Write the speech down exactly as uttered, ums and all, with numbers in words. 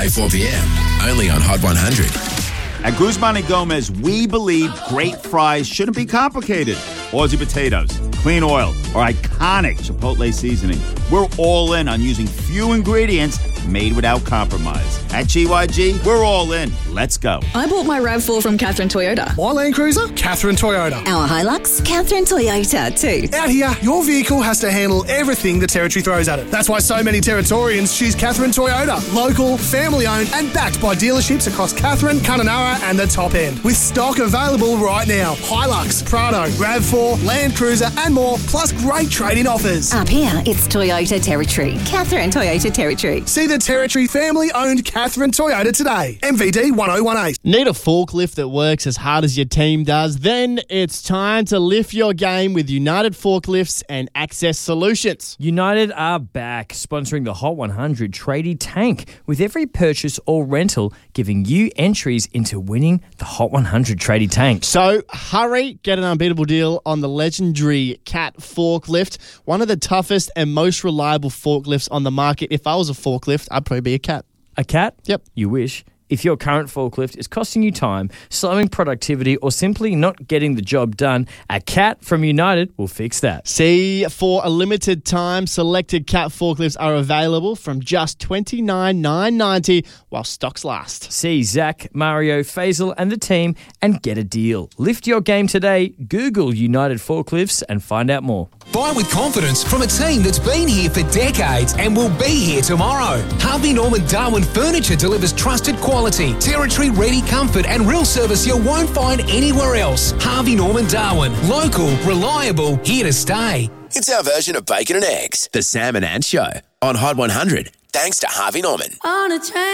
four p.m. only on Hot one hundred. At Guzman and Gomez, we believe great fries shouldn't be complicated. Aussie potatoes, clean oil, or iconic Chipotle seasoning. We're all in on using few ingredients made without compromise. At G Y G, we're all in. Let's go. I bought my RAV four from Catherine Toyota. My Land Cruiser? Catherine Toyota. Our Hilux? Catherine Toyota too. Out here, your vehicle has to handle everything the Territory throws at it. That's why so many Territorians choose Catherine Toyota. Local, family-owned and backed by dealerships across Catherine, Kununurra and the top end. With stock available right now. Hilux, Prado, RAV four, Land Cruiser and more, plus great trade-in offers. Up here, it's Toyota Territory. Catherine Toyota Territory. See the Territory family-owned Catherine Toyota today. M V D one oh one eight. Need a forklift that works as hard as your team does? Then it's time to lift your game with United Forklifts and Access Solutions. United are back, sponsoring the Hot one hundred Tradie Tank, with every purchase or rental giving you entries into winning the Hot one hundred Tradie Tank. So hurry, get an unbeatable deal on the legendary Cat forklift, one of the toughest and most reliable forklifts on the market. If I was a forklift, I'd probably be a Cat. A Cat? Yep. You wish. If your current forklift is costing you time, slowing productivity, or simply not getting the job done, a Cat from United will fix that. See, for a limited time, selected Cat forklifts are available from just twenty-nine thousand nine hundred ninety dollars while stocks last. See Zach, Mario, Faisal and the team and get a deal. Lift your game today. Google United Forklifts and find out more. Buy with confidence from a team that's been here for decades and will be here tomorrow. Harvey Norman Darwin Furniture delivers trusted quality, territory-ready comfort and real service you won't find anywhere else. Harvey Norman Darwin. Local, reliable, here to stay. It's our version of Bacon and Eggs, the Sam and Ant Show on Hot one hundred. Thanks to Harvey Norman. On a train.